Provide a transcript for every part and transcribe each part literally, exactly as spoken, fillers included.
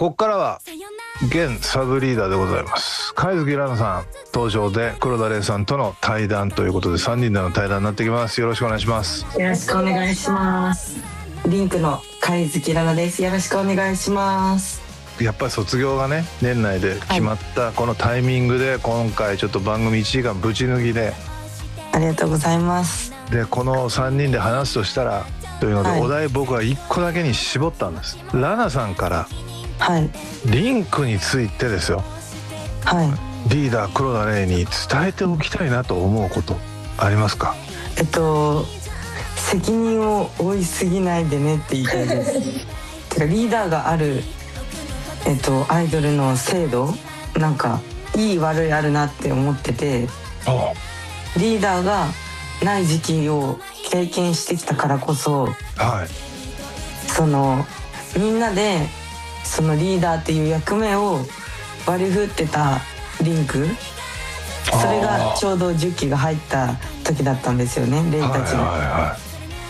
ここからは現サブリーダーでございます貝月ラナさん登場で黒田玲さんとの対談ということでさんにんでの対談になってきます。よろしくお願いします。 よろしくお願いします。リンクの貝月ラナです。よろしくお願いします。 やっぱり卒業がね年内で決まったこのタイミングで今回ちょっと番組いちじかんぶち抜きでありがとうございます。 でこのさんにんで話すとしたらというので、はい、お題僕はいっこだけに絞ったんです。ラナさんからはい、 リンクについてですよ、 はい、 リーダー黒田玲に伝えておきたいなと思うことありますか？ えっと責任を負いすぎないでねって言いたいですてかリーダーがある、えっと、アイドルの制度なんかいい悪いあるなって思ってて、リーダーがない時期を経験してきたからこそ、 はい、 そのみんなでそのリーダーっていう役目を割り振ってたリンク、それがちょうどじゅっきが入った時だったんですよね、レイたちが、はいはいはい、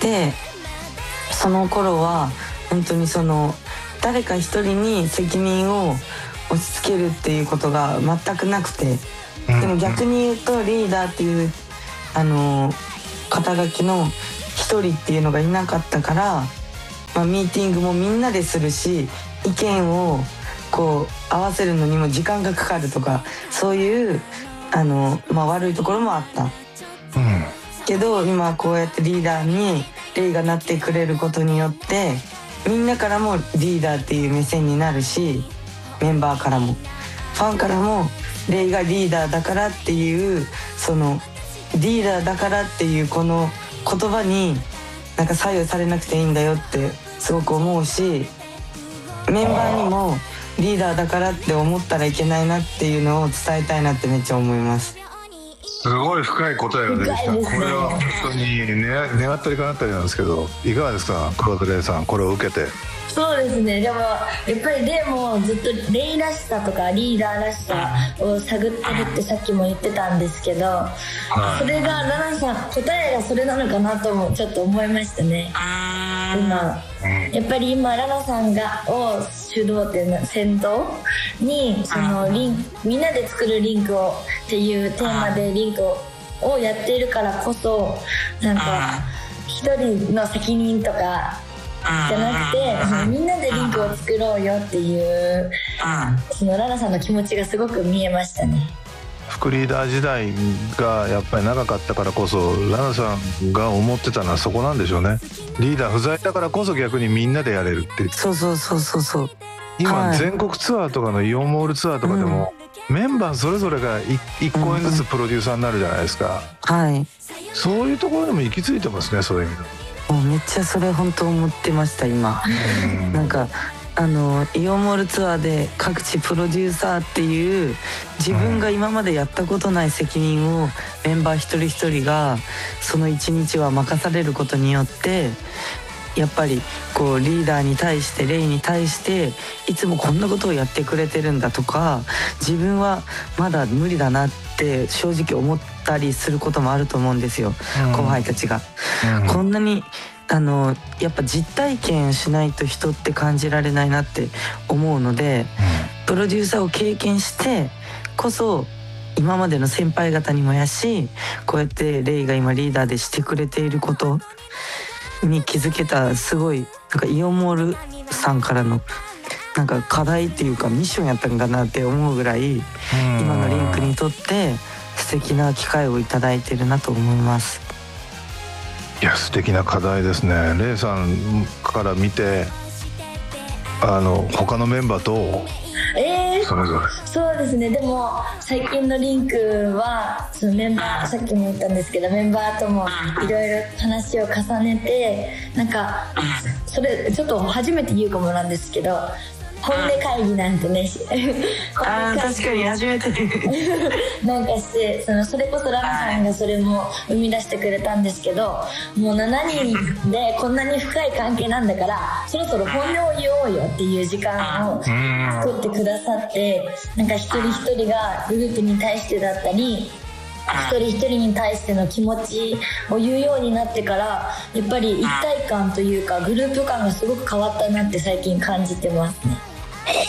でその頃は本当にその誰か一人に責任を押し付けるっていうことが全くなくて、でも逆に言うとリーダーっていうあの肩書きの一人っていうのがいなかったから、まあ、ミーティングもみんなでするし意見をこう合わせるのにも時間がかかるとかそういうあの、まあ、悪いところもあった、うん、けど今こうやってリーダーにレイがなってくれることによってみんなからもリーダーっていう目線になるし、メンバーからもファンからもレイがリーダーだからっていうそのリーダーだからっていうこの言葉になんか左右されなくていいんだよってすごく思うし、メンバーにもリーダーだからって思ったらいけないなっていうのを伝えたいなってめっちゃ思います。 すごい深い答えが出てきた。これは本当に願ったりかなったりなんですけど、いかがですか黒田玲さん、これを受けて。 そうですね、でもやっぱりレイもずっとレイらしさとかリーダーらしさを探ってるってさっきも言ってたんですけど、それがラナさん答えがそれなのかなともちょっと思いましたね。今やっぱり今ラナさんがを主導点先頭にそのリンみんなで作るリンクをっていうテーマでリンクををやっているからこそ、なんか一人の責任とかじゃなくてそのみんなでリンクを作ろうよっていうそのラナさんの気持ちがすごく見えましたね。 副リーダー時代がやっぱり長かったからこそラナさんが思ってたのはそこなんでしょうね。リーダー不在だからこそ逆にみんなでやれるって。 そうそうそうそうそう。 今、 はい、 全国ツアーとかのイオンモールツアーとかでも、うん、メンバーそれぞれがいっこえんずつプロデューサーになるじゃないですか、 うんうん、はい。 そういうところでも行き着いてますね、そういう意味で。 もうめっちゃそれ本当思ってました今、うん、なんかあのイオンモールツアーで各地プロデューサーっていう自分が今までやったことない責任をメンバー一人一人がその一日は任されることによってやっぱりこうリーダーに対してレイに対していつもこんなことをやってくれてるんだとか自分はまだ無理だなって正直思ったりすることもあると思うんですよ、うん、後輩たちが、うん、こんなにあのやっぱ実体験しないと人って感じられないなって思うので、うん、プロデューサーを経験してこそ今までの先輩方にもやしこうやってレイが今リーダーでしてくれていることに気づけたすごいなんかイオンモールさんからのなんか課題っていうかミッションやったんかなって思うぐらい今のリンクにとって素敵な機会をいただいてるなと思います。 いや素敵な課題ですね。レイさんから見てあの他のメンバーどう？ えー、 それぞれそうですね。でも最近のリンクはそのメンバーさっきも言ったんですけどメンバーともいろいろ話を重ねてなんかそれちょっと初めて言うかもなんですけど本音会議なんてねあ確かに初めてなんかしてそのそれこそラナさんがそれも生み出してくれたんですけどもうしちにんでこんなに深い関係なんだからそろそろ本音を言おうよっていう時間を作ってくださってなんか一人一人がグループに対してだったり一人一人に対しての気持ちを言うようになってからやっぱり一体感というかグループ感がすごく変わったなって最近感じてますね。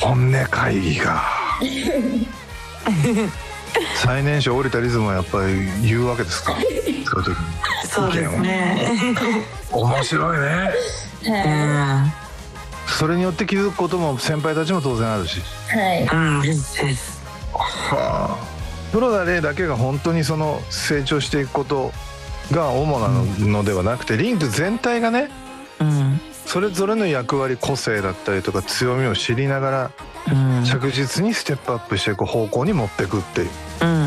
本音会議が最年少降りたリズムはやっぱり言うわけですか。そういう時にそうですね。 面白いね。 はそれによって気づくことも先輩たちも当然あるし、 いはいうんですです。 はあ、黒田レイだけが本当にその成長していくことが主なのではなくて、リンク全体がね、 うん、 それぞれの役割、個性だったりとか強みを知りながら、 うん、 着実にステップアップしていく方向に持っていくっていう、 うんうんうん、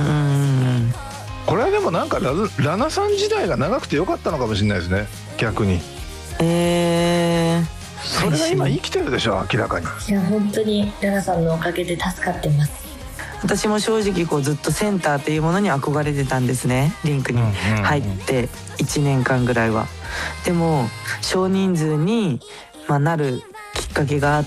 これはでもなんか ラ, ラナさん時代が長くてよかったのかもしれないですね、逆に。 えー、 それが今生きてるでしょ、明らかに。 いや本当にラナさんのおかげで助かってます。 私も正直こうずっとセンターっていうものに憧れてたんですね、リンクに入っていちねんかんぐらいは。でも少人数に、まあ、なるきっかけがあって、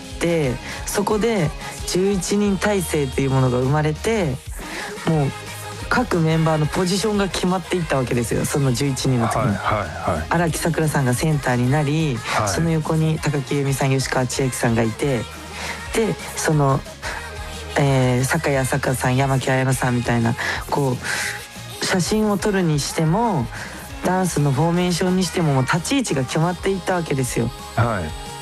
そこでじゅういちにん体制というものが生まれて、もう各メンバーのポジションが決まっていったわけですよ、そのじゅういちにんの時に。荒木さくらさんがセンターになり、はい、その横に高木由美さん、吉川千秋さんがいて、でそのえー、酒井朝香さん、山木彩乃さんみたいな、こう写真を撮るにしてもダンスのフォーメーションにしてももう立ち位置が決まっていったわけですよ。 はい